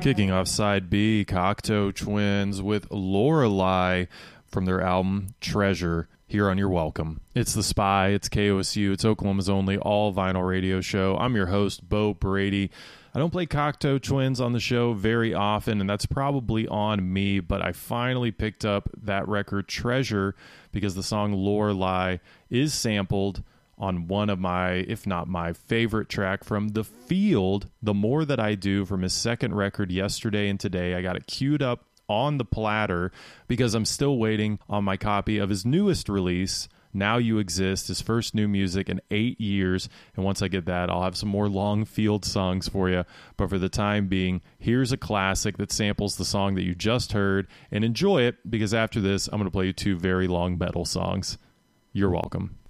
Kicking off side B, Cocteau Twins with Lorelei from their album Treasure here on Your Welcome. It's The Spy, it's KOSU, it's Oklahoma's only all vinyl radio show. I'm your host, Bo Brady. I don't play Cocteau Twins on the show very often, and that's probably on me, but I finally picked up that record Treasure because the song Lorelei is sampled on one of my, if not my favorite track from The Field, The More That I Do, from his second record, Yesterday and Today. I got it queued up on the platter because I'm still waiting on my copy of his newest release, Now You Exist, his first new music in 8 years. And once I get that, I'll have some more long field songs for you. But for the time being, here's a classic that samples the song that you just heard. And enjoy it, because after this, I'm going to play you two very long metal songs. You're welcome.